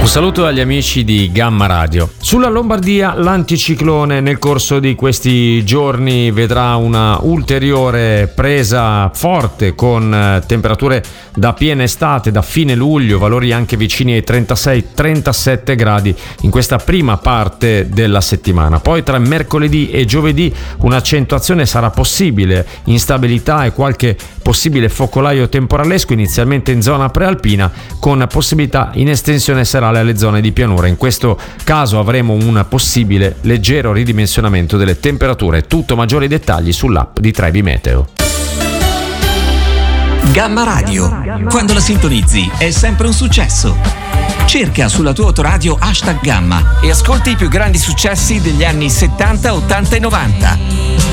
Un saluto agli amici di Gamma Radio. Sulla Lombardia l'anticiclone nel corso di questi giorni vedrà una ulteriore presa forte con temperature da piena estate, da fine luglio, valori anche vicini ai 36-37 gradi in questa prima parte della settimana. Poi tra mercoledì e giovedì un'accentuazione sarà possibile, instabilità e qualche possibile focolaio temporalesco inizialmente in zona prealpina con possibilità in estensione serale alle zone di pianura. In questo caso avremo un possibile leggero ridimensionamento delle temperature. Tutto, maggiori dettagli sull'app di Trebi Meteo. Gamma Radio, quando la sintonizzi è sempre un successo. Cerca sulla tua autoradio #Gamma e ascolti i più grandi successi degli anni 70, 80 e 90.